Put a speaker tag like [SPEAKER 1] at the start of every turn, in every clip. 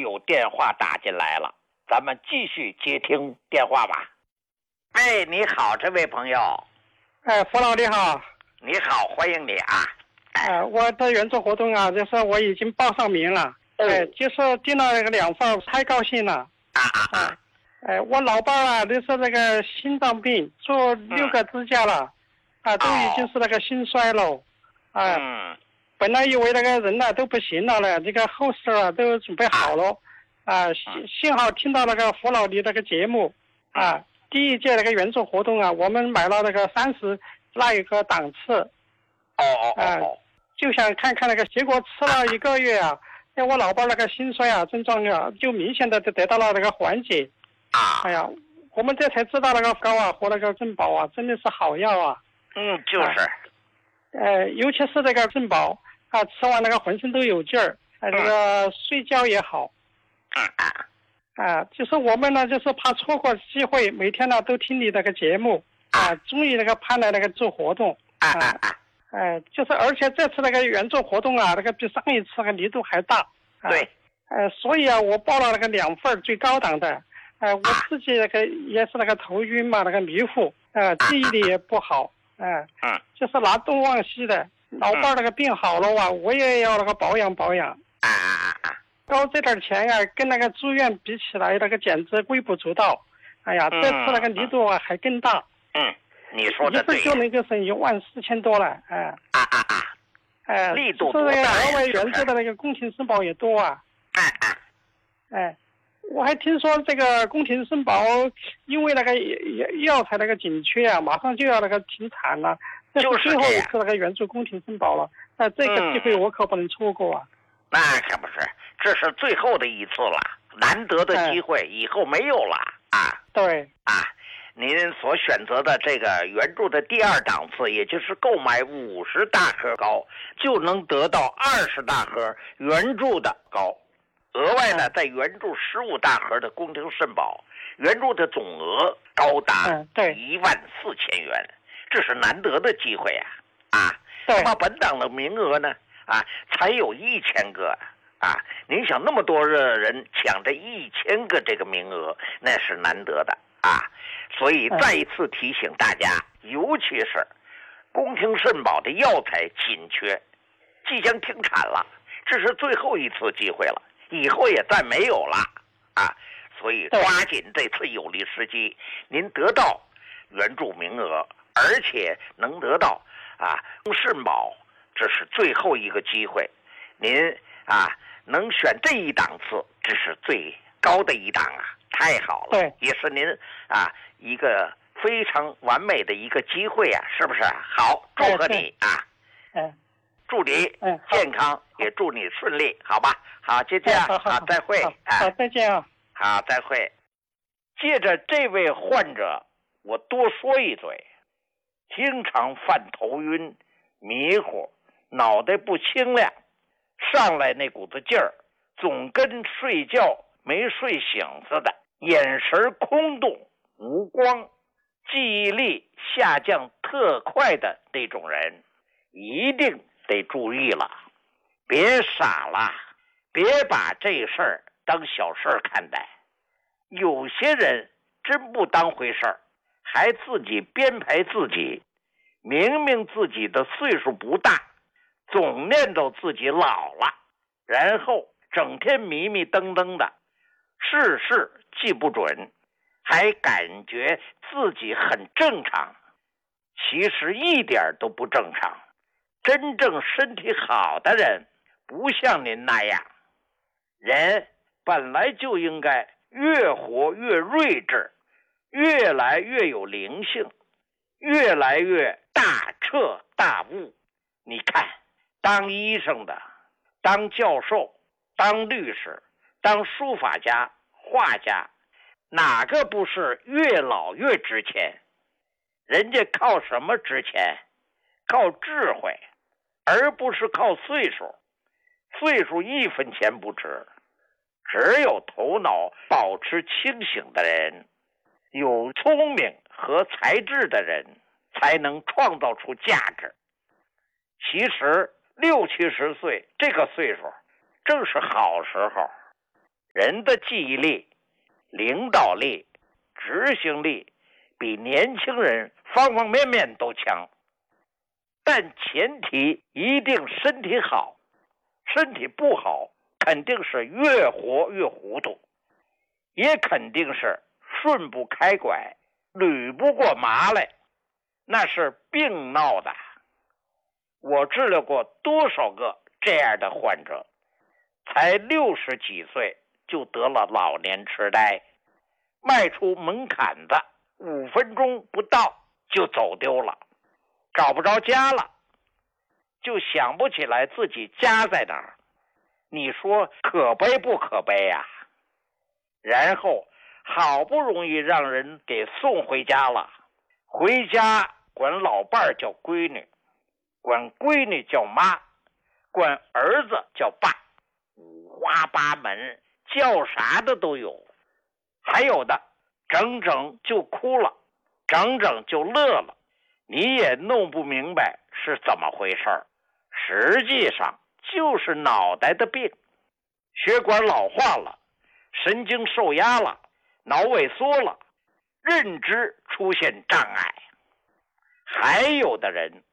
[SPEAKER 1] 有电话打进来了，咱们继续接听电话吧。哎，你好，这位朋友。
[SPEAKER 2] 弗老你好。
[SPEAKER 1] 你好，欢迎你啊。
[SPEAKER 2] 我的援助活动啊，就是我已经报上名了。就是订了那个2份，太高兴了。我老伴啊，就是那个心脏病，做6个支架了，都已经是那个心衰了。本来以为那个人呢都不行了呢，这个后事啊都准备好了。幸好听到那个弗老你那个节目第1届那个援助活动啊，我们买了那个30那一个档次。就想看看那个，结果吃了1个月啊，我老伴那个心衰啊症状啊就明显的得到了那个缓解。哎呀，我们这才知道那个高啊和那个珍宝啊真的是好药啊。
[SPEAKER 1] 就是。
[SPEAKER 2] 尤其是这个珍宝吃完那个浑身都有劲儿，那个睡觉也好。就是我们呢，就是怕错过机会，每天呢都听你那个节目终于那个盼来那个做活动就是而且这次那个援助活动啊，那个比上一次那个力度还大。
[SPEAKER 1] 对。
[SPEAKER 2] 所以啊，我报了那个2份最高档的。我自己那个也是那个头晕嘛，那个迷糊，记忆力也不好。就是拿东忘西的。老伴那个病好了啊，我也要那个保养保养。高这点钱啊，跟那个住院比起来，那个简直微不足道。哎呀，这次那个力度啊还更大。
[SPEAKER 1] 你说的对。
[SPEAKER 2] 一次就能够省14000多了。
[SPEAKER 1] 力度多大？
[SPEAKER 2] 就是那个额外援助的那个宫廷肾宝也多啊。我还听说这个宫廷肾宝因为那个药材那个紧缺啊，马上就要那个停产了。这是最后一次那个援助宫廷肾宝了。这个机会我可不能错过啊。
[SPEAKER 1] 那可不是，这是最后的一次了，难得的机会，以后没有了
[SPEAKER 2] 对。
[SPEAKER 1] 您所选择的这个援助的第2档次，也就是购买50大盒膏，就能得到20大盒援助的膏。额外呢，再援助15大盒的宫廷肾宝，援助的总额高达14000元，这是难得的机会那么本档的名额呢才有1000个您想那么多人抢这1000个这个名额，那是难得的所以再一次提醒大家，尤其是宫廷肾宝的药材紧缺，即将停产了，这是最后一次机会了，以后也再没有了所以抓紧这次有利时机，您得到援助名额，而且能得到肾宝，这是最后一个机会，您能选这一档次，这是最高的一档太好了。
[SPEAKER 2] 对，
[SPEAKER 1] 也是您一个非常完美的一个机会是不是？好，祝贺你祝你健康，也祝你顺利，好吧？好，就这样，好，再会。
[SPEAKER 2] 好，再见啊。
[SPEAKER 1] 好，再会。借着这位患者，我多说一嘴，经常犯头晕、迷糊、脑袋不清亮，上来那股子劲儿，总跟睡觉没睡醒似的，眼神空洞、无光，记忆力下降特快的那种人，一定得注意了，别傻了，别把这事儿当小事看待。有些人真不当回事儿，还自己编排自己，明明自己的岁数不大，总念叨自己老了，然后整天迷迷瞪瞪的，事事记不准，还感觉自己很正常，其实一点都不正常。真正身体好的人不像您那样，人本来就应该越活越睿智，越来越有灵性，越来越大彻大悟。你看，当医生的，当教授，当律师，当书法家、画家，哪个不是越老越值钱？人家靠什么值钱？靠智慧，而不是靠岁数。岁数1分钱不值，只有头脑保持清醒的人，有聪明和才智的人，才能创造出价值。其实60、70岁这个岁数正是好时候， 人的记忆力、领导力、执行力比年轻人方方面面都强，但前提一定身体好，身体不好肯定是越活越糊涂，也肯定是顺不开拐，捋不过麻来，那是病闹的。我治疗过多少个这样的患者，才60几岁就得了老年痴呆，迈出门槛子5分钟不到就走丢了，找不着家了，就想不起来自己家在哪儿。你说可悲不可悲呀？然后好不容易让人给送回家了，回家管老伴儿叫闺女，管闺女叫妈，管儿子叫爸，五花八门，叫啥的都有。还有的整整就哭了，整整就乐了，你也弄不明白是怎么回事儿。实际上就是脑袋的病，血管老化了，神经受压了，脑萎缩了，认知出现障碍。还有的人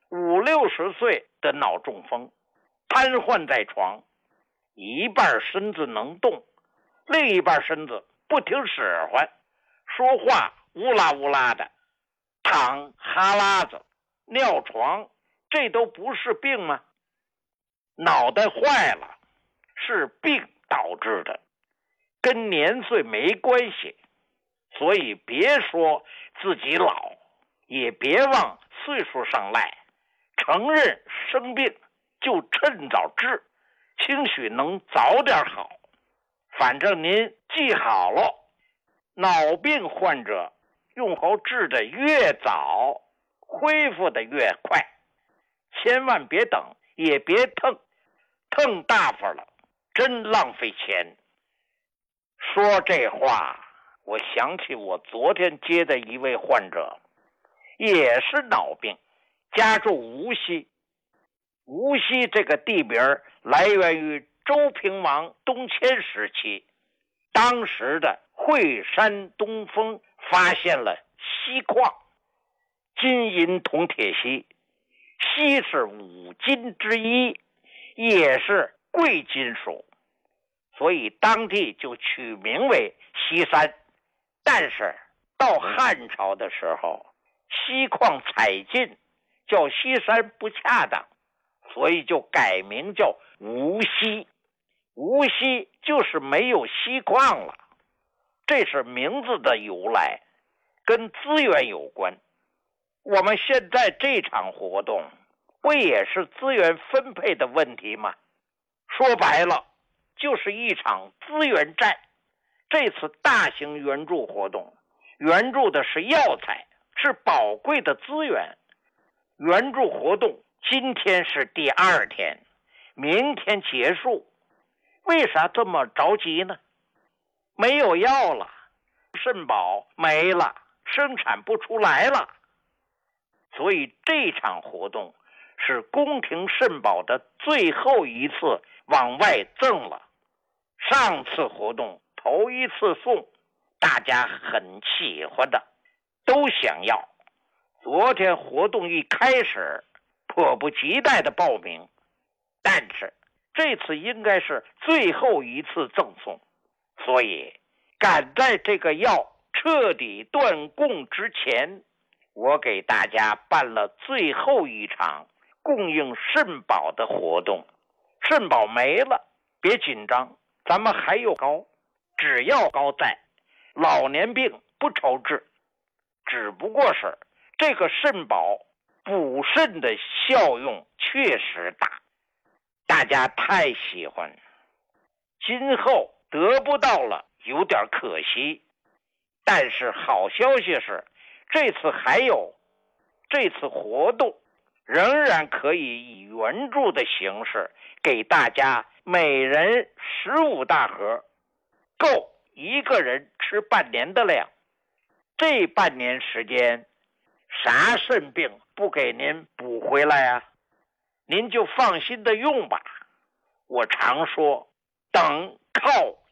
[SPEAKER 1] 50、60岁的脑中风，瘫痪在床，一半身子能动，另一半身子不听使唤，说话乌拉乌拉的，淌哈喇子，尿床，这都不是病吗？脑袋坏了是病导致的，跟年岁没关系。所以别说自己老，也别往岁数上赖，承认生病就趁早治，兴许能早点好。反正您记好了，脑病患者用后治得越早，恢复得越快，千万别等，也别腾大发了，真浪费钱。说这话，我想起我昨天接的一位患者，也是脑病，家住无锡。无锡这个地名来源于周平王东迁时期，当时的惠山东风发现了锡矿，金银铜铁锡，锡是5金之一，也是贵金属，所以当地就取名为锡山。但是到汉朝的时候，锡矿采尽，叫锡山不恰当，所以就改名叫无锡。无锡就是没有锡矿了，这是名字的由来，跟资源有关。我们现在这场活动不也是资源分配的问题吗？说白了就是一场资源战。这次大型援助活动援助的是药材，是宝贵的资源。援助活动今天是第2天，明天结束，为啥这么着急呢？没有药了，肾宝没了，生产不出来了。所以这场活动是宫廷肾宝的最后一次往外赠了。上次活动头一次送，大家很喜欢的，都想要。昨天活动一开始，迫不及待的报名，但是这次应该是最后一次赠送，所以赶在这个药彻底断供之前，我给大家办了最后一场供应肾宝的活动。肾宝没了，别紧张，咱们还有膏，只要膏在，老年病不愁治。只不过是这个肾宝补肾的效用确实大，大家太喜欢，今后得不到了有点可惜。但是好消息是，这次活动仍然可以以援助的形式给大家每人15大盒，够一个人吃半年的量。这半年时间，啥肾病不给您补回来啊？您就放心的用吧。我常说，等靠